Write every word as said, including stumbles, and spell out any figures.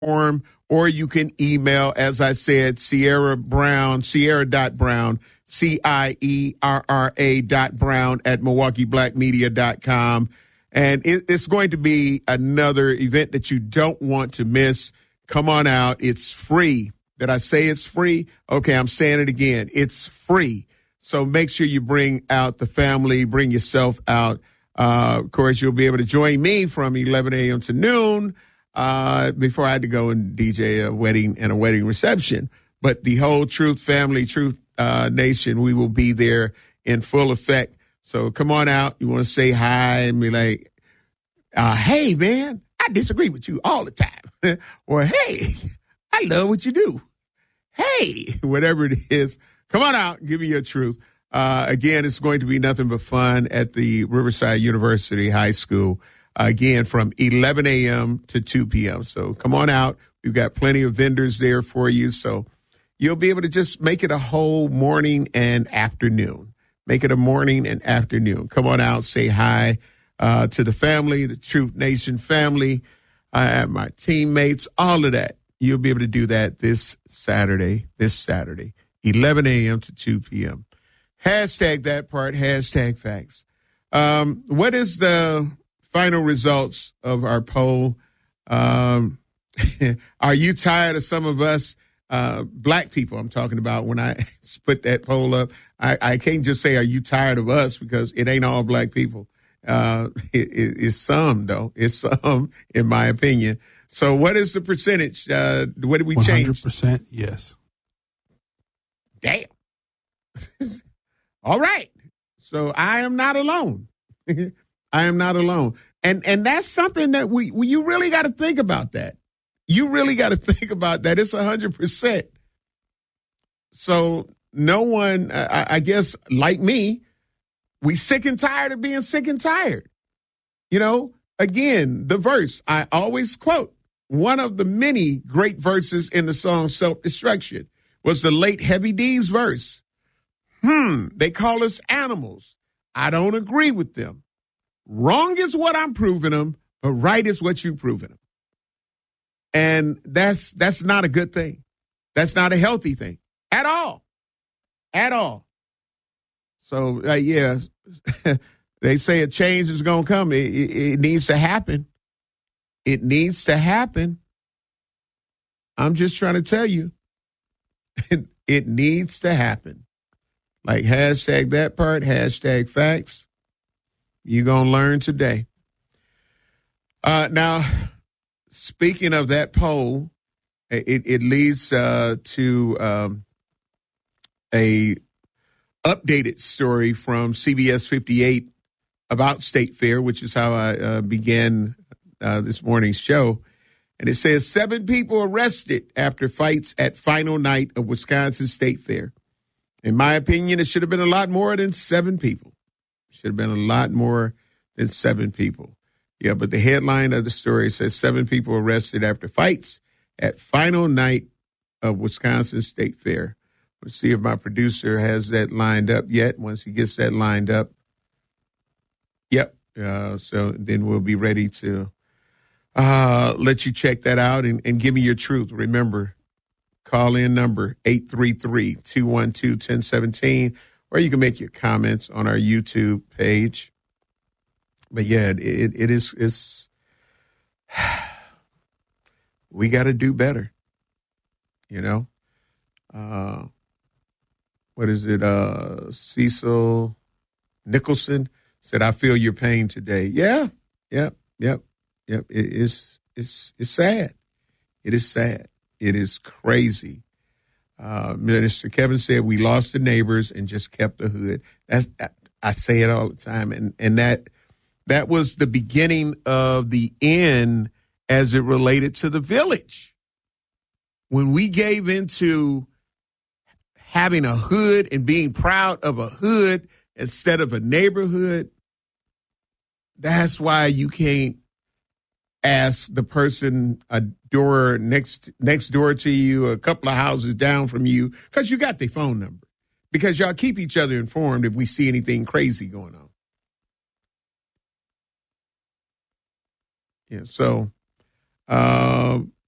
form, or you can email, as I said, Sierra Brown, Sierra dot Brown, C I E R R A dot Brown at Milwaukee Black Media dot com. And it, it's going to be another event that you don't want to miss. Come on out. It's free. Did I say it's free? Okay, I'm saying it again. It's free. So make sure you bring out the family, bring yourself out. Uh, of course, you'll be able to join me from eleven a.m. to noon uh, before I had to go and D J a wedding and a wedding reception. But the whole Truth Family, Truth uh, Nation, we will be there in full effect. So come on out. You want to say hi and be like, uh, hey, man, I disagree with you all the time. Or, hey, I love what you do. Hey, whatever it is, come on out. Give me your truth. Uh, again, it's going to be nothing but fun at the Riverside University High School, uh, again, from eleven a.m. to two p.m. So come on out. We've got plenty of vendors there for you. So you'll be able to just make it a whole morning and afternoon. Make it a morning and afternoon. Come on out. Say hi uh, to the family, the Truth Nation family, uh, my teammates, all of that. You'll be able to do that this Saturday, this Saturday, eleven a.m. to two p.m. Hashtag that part, hashtag facts. Um, what is the final results of our poll? Um, are you tired of some of us, uh, black people I'm talking about when I put that poll up? I, I can't just say, are you tired of us? Because it ain't all black people. Uh, it, it, it's some, though. It's some, in my opinion. So what is the percentage? Uh, what did we change? one hundred percent yes. Damn. All right. So I am not alone. I am not alone. And and that's something that we, we you really got to think about that. You really got to think about that. It's one hundred percent. So no one, I, I guess, like me, we sick and tired of being sick and tired. You know, again, the verse I always quote, one of the many great verses in the song Self-Destruction was the late Heavy D's verse. Hmm, they call us animals. I don't agree with them. Wrong is what I'm proving them, but right is what you're proving them. And that's that's not a good thing. That's not a healthy thing at all. At all. So, uh, yeah, they say a change is going to come. It, it, it needs to happen. It needs to happen. I'm just trying to tell you, it, it needs to happen. Like hashtag that part, hashtag facts. You're going to learn today. Uh, now, speaking of that poll, it, it leads uh, to um, a updated story from C B S fifty-eight about State Fair, which is how I uh, began uh, this morning's show. And it says seven people arrested after fights at final night of Wisconsin State Fair. In my opinion, it should have been a lot more than seven people. Should have been a lot more than seven people. Yeah, but the headline of the story says seven people arrested after fights at final night of Wisconsin State Fair. Let's see if my producer has that lined up yet. Once he gets that lined up. Yep. Uh, so then we'll be ready to uh, let you check that out and, and give me your truth. Remember, call in number eight three three, two one two, one oh one seven, or you can make your comments on our YouTube page. But yeah, it, it, it is, it's, we got to do better, you know? Uh, what is it? Uh, Cecil Nicholson said, I feel your pain today. Yeah, yep, yep, yep. It, it's, it's, it's sad. It is sad. It is crazy. Uh, Minister Kevin said, we lost the neighbors and just kept the hood. That's, I say it all the time. And, and that, that was the beginning of the end as it related to the village. When we gave into having a hood and being proud of a hood instead of a neighborhood, that's why you can't ask the person a door next next door to you, a couple of houses down from you, because you got their phone number. Because y'all keep each other informed if we see anything crazy going on. Yeah, so uh,